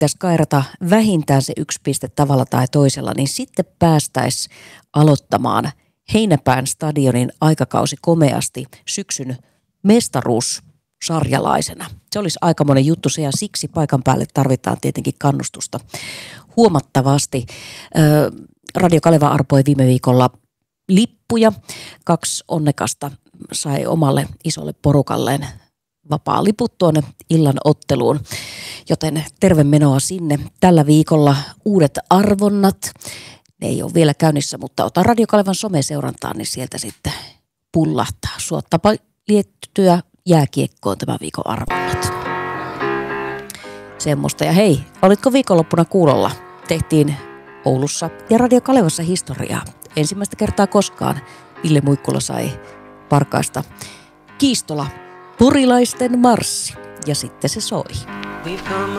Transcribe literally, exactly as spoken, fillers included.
pitäisi kairata vähintään se yksi piste tavalla tai toisella, niin sitten päästäisiin aloittamaan Heinäpään stadionin aikakausi komeasti syksyn mestaruussarjalaisena. Se olisi aikamoinen juttu se ja siksi paikan päälle tarvitaan tietenkin kannustusta huomattavasti. Radio Kaleva arpoi viime viikolla lippuja. Kaksi onnekasta sai omalle isolle porukalleen vapaa liput tuonne illan otteluun, joten terve menoa sinne. Tällä viikolla uudet arvonnat. Ne ei ole vielä käynnissä, mutta ota Radio Kalevan someseurantaan, niin sieltä sitten pullahtaa. Suottapa liettyä jääkiekkoon tämän viikon arvonnat. Semmoista. Ja hei, olitko viikonloppuna kuulolla? Tehtiin Oulussa ja Radio Kalevassa historiaa. Ensimmäistä kertaa koskaan Ville Muikkula sai parkaista Kiistola porilaisten marssi. Ja sitten se soi.